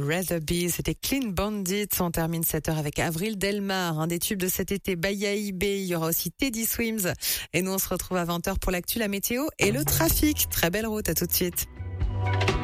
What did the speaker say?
Rather Be. C'était Clean Bandit. On termine cette heure avec Avril Delmar, un des tubes de cet été. Bayaïbe. Il y aura aussi Teddy Swims. Et nous, on se retrouve à 20h pour l'actu, la météo et le trafic. Très belle route. À tout de suite.